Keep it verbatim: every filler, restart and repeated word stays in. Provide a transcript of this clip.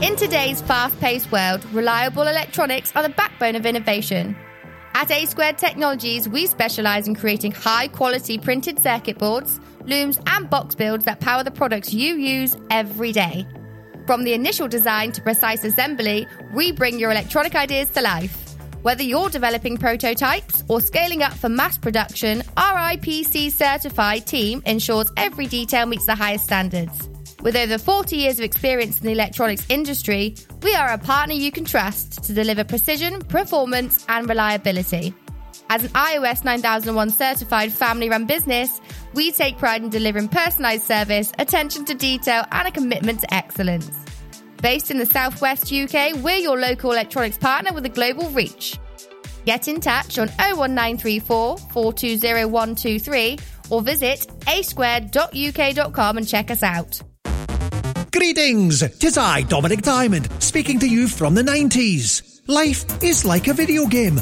In today's fast-paced world, reliable electronics are the backbone of innovation. At A Squared Technologies, we specialise in creating high-quality printed circuit boards, looms and box builds that power the products you use every day. From the initial design to precise assembly, we bring your electronic ideas to life. Whether you're developing prototypes or scaling up for mass production, our I P C-certified team ensures every detail meets the highest standards. With over forty years of experience in the electronics industry, we are a partner you can trust to deliver precision, performance, and reliability. As an I O S nine thousand one certified family-run business, we take pride in delivering personalised service, attention to detail, and a commitment to excellence. Based in the southwest U K, we're your local electronics partner with a global reach. Get in touch on oh one nine three four, four two oh one two three or visit a squared dot u k dot com and check us out. Greetings, 'tis I, Dominic Diamond, speaking to you from the nineties. Life is like a video game.